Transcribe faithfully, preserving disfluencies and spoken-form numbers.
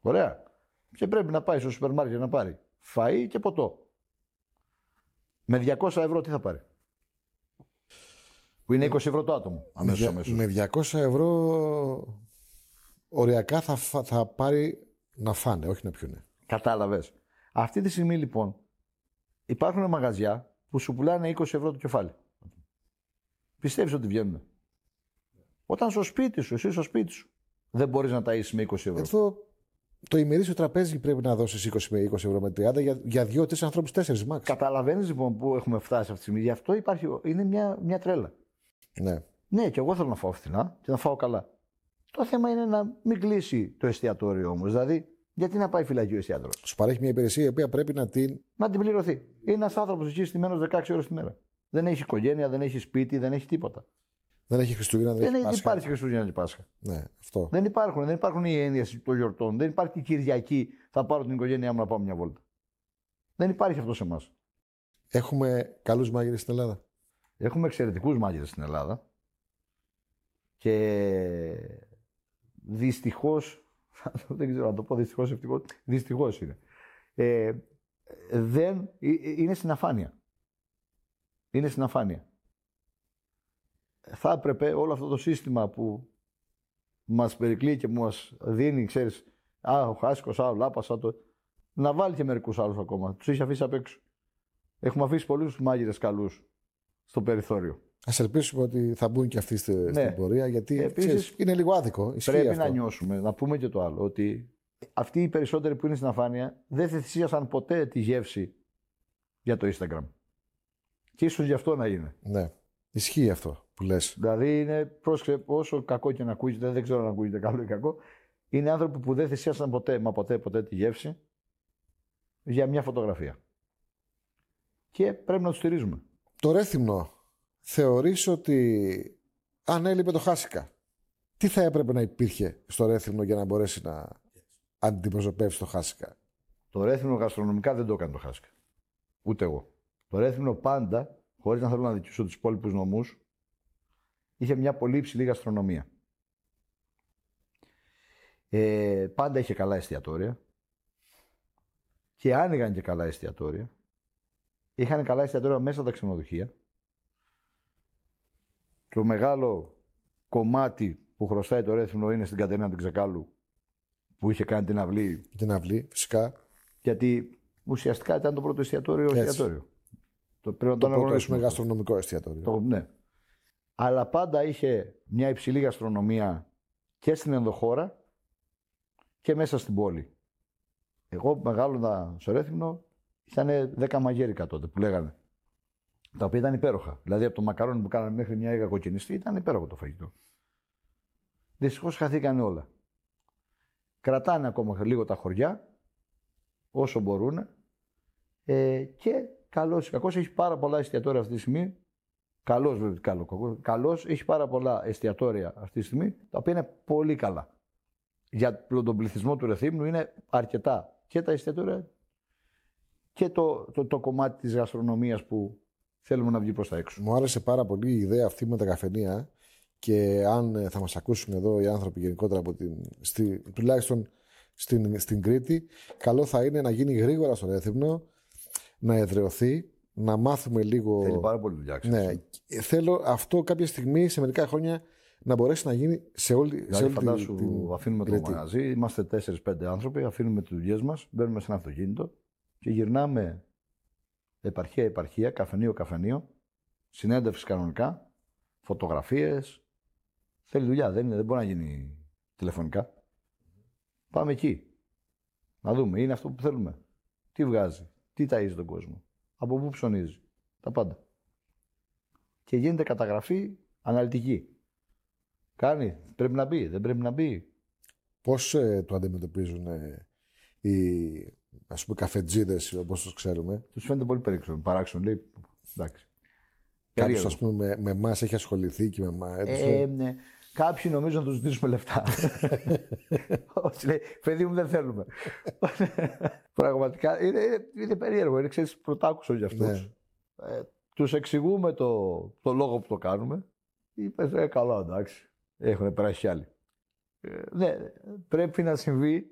Ωραία. Και πρέπει να πάει στο σούπερ μάρκετ να πάρει φαΐ και ποτό. Με διακόσια ευρώ τι θα πάρει? Που είναι είκοσι ευρώ το άτομο. Αμέσως, αμέσως. Με διακόσια ευρώ οριακά θα, θα πάρει να φάνε, όχι να πιούνε. Κατάλαβες. Αυτή τη στιγμή λοιπόν υπάρχουν μαγαζιά που σου πουλάνε είκοσι ευρώ το κεφάλι. Πιστεύεις ότι βγαίνουν? Όταν στο σπίτι σου, εσύ στο σπίτι σου, δεν μπορείς να ταΐσεις με είκοσι ευρώ. Εδώ το ημερήσιο τραπέζι πρέπει να δώσεις είκοσι με είκοσι ευρώ με τριάντα για, για δύο-τρεις ανθρώπους, τέσσερις max. Καταλαβαίνεις λοιπόν που έχουμε φτάσει αυτή τη στιγμή. Γι' αυτό υπάρχει, είναι μια, μια τρέλα. Ναι. Ναι, και εγώ θέλω να φάω φθηνά και να φάω καλά. Το θέμα είναι να μην κλείσει το εστιατόριο όμως. Δηλαδή, γιατί να πάει φυλακή ο εστιατόρος? Σου παρέχει μια υπηρεσία η οποία πρέπει να την. Να την πληρωθεί. Είναι ένας άνθρωπος εκεί στημένος δεκαέξι ώρες τη μέρα. Δεν έχει οικογένεια, δεν έχει σπίτι, δεν έχει τίποτα. Δεν έχει Χριστούγεννα, δεν, Δεν έχει Πάσχα. υπάρχει Χριστούγεννα και Πάσχα. Ναι, αυτό. Δεν υπάρχουν, δεν υπάρχουν οι έννοιες των γιορτών. Δεν υπάρχει Κυριακή, θα πάρω την οικογένειά μου να πάω μια βόλτα. Δεν υπάρχει αυτό σε εμάς. Έχουμε καλούς μάγειρες στην Ελλάδα. Έχουμε εξαιρετικούς μάγειρες στην Ελλάδα. Και δυστυχώς, δεν ξέρω να το πω δυστυχώς, ευτυχώς, δυστυχώς είναι. Ε, δεν, είναι στην αφάνεια. Είναι στην αφάνεια. Θα έπρεπε όλο αυτό το σύστημα που μας περικλεί και μας δίνει, ξέρεις, α, ο Χάσκος, α, ο Λάπας, α, το, να βάλει και μερικούς άλλους ακόμα. Τους έχει αφήσει απ' έξω. Έχουμε αφήσει πολλούς μάγειρες καλούς στο περιθώριο. Ας ελπίσουμε ότι θα μπουν και αυτοί στη, ναι. στην πορεία, γιατί επίσης, ξέρεις, είναι λίγο άδικο. Πρέπει αυτό. να νιώσουμε, να πούμε και το άλλο, ότι αυτοί οι περισσότεροι που είναι στην αφάνεια δεν θυσίασαν ποτέ τη γεύση για το Instagram. Και ίσως γι' αυτό να είναι. Ναι, ισχύει αυτό που λες. Δηλαδή είναι, πρόσεξε, όσο κακό και να ακούγεται, δεν ξέρω αν ακούγεται καλό ή κακό, είναι άνθρωποι που δεν θυσίασαν ποτέ, μα ποτέ, ποτέ τη γεύση για μια φωτογραφία. Και πρέπει να τους στηρίζουμε. Το Ρέθυμνο, θεωρείς ότι αν έλειπε το Χάσικα, τι θα έπρεπε να υπήρχε στο Ρέθυμνο για να μπορέσει να αντιπροσωπεύσει το Χάσικα? Το Ρέθυμνο γαστρονομικά δεν το έκανε το Χάσικα. Ούτε εγώ. Το Ρέθυμνο πάντα, χωρίς να θέλω να δικήσω τους υπόλοιπους νομούς, είχε μια πολύ υψηλή γαστρονομία. Ε, πάντα είχε καλά εστιατόρια και άνοιγαν και καλά εστιατόρια. Είχαν καλά εστιατόρια μέσα τα ξενοδοχεία. Το μεγάλο κομμάτι που χρωστάει το Ρέθυμνο είναι στην Κατερίνα την Ξεκάλου, που είχε κάνει την αυλή. Την αυλή, φυσικά. Γιατί ουσιαστικά ήταν το πρώτο εστιατόριο. εστιατόριο. Το, το, το πρώτο έχουμε γαστρονομικό εστιατόριο. Το, ναι. Αλλά πάντα είχε μια υψηλή γαστρονομία και στην ενδοχώρα και μέσα στην πόλη. Εγώ μεγάλωνα στο Ρέθυμνο, ήταν δέκα μαγέρικα τότε που λέγανε. Τα οποία ήταν υπέροχα. Δηλαδή από το μακαρόνι που κάνανε μέχρι μια έγα κοκκινιστή ήταν υπέροχο το φαγητό. Δυστυχώς χαθήκανε όλα. Κρατάνε ακόμα λίγο τα χωριά, όσο μπορούν. Ε, και καλώς ή κακώς έχει πάρα πολλά εστιατόρια αυτή τη στιγμή. Καλώς βέβαια, καλό, κακό. Καλώς έχει πάρα πολλά εστιατόρια αυτή τη στιγμή, τα οποία είναι πολύ καλά. Για τον πληθυσμό του Ρεθύμνου είναι αρκετά. Και τα εστιατόρια και το, το, το κομμάτι της γαστρονομίας που θέλουμε να βγει προς τα έξω. Μου άρεσε πάρα πολύ η ιδέα αυτή με τα καφενεία και αν θα μας ακούσουν εδώ οι άνθρωποι γενικότερα από την, στη, τουλάχιστον στην, στην Κρήτη, καλό θα είναι να γίνει γρήγορα στο Ρέθυμνο, να εδραιωθεί, να μάθουμε λίγο. Θέλει πάρα πολύ δουλειά. Ναι, θέλω αυτό κάποια στιγμή σε μερικά χρόνια να μπορέσει να γίνει σε όλη, δηλαδή, σε όλη φαντάσου, την, την αφήνουμε Κρήτη. το μαγαζί, είμαστε τέσσερις πέντε άνθρωποι, αφήνουμε τις δουλειές μας, μπαίνουμε σε ένα αυτοκίνητο και γυρνάμε επαρχία-επαρχία, καφενείο-καφενείο, συνέντευξη κανονικά, φωτογραφίες. Θέλει δουλειά, δεν, είναι, δεν μπορεί να γίνει τηλεφωνικά. Πάμε εκεί. Να δούμε, είναι αυτό που θέλουμε. Τι βγάζει, τι ταΐζει τον κόσμο, από πού ψωνίζει, τα πάντα. Και γίνεται καταγραφή αναλυτική. Κάνει, πρέπει να μπει, δεν πρέπει να μπει. Πώς ε, το αντιμετωπίζουν ε, οι ας πούμε καφετζίδες, όπως τους ξέρουμε? Τους φαίνεται πολύ περίξενο, παράξενο, λέει, εντάξει. Κάποιος ας πούμε με, με εμάς έχει ασχοληθεί και με εμάς. Ε, ναι. Κάποιοι νομίζουν να τους ζητήσουμε λεφτά. Όσοι λέει, παιδί μου δεν θέλουμε. Πραγματικά είναι, είναι περίεργο, είναι ξέρεις πρωτάκουσο για αυτούς. Ναι. Ε, τους εξηγούμε το, το λόγο που το κάνουμε. Είπες, ε, καλά εντάξει, έχουν περάσει κι άλλοι. Ε, ναι, πρέπει να συμβεί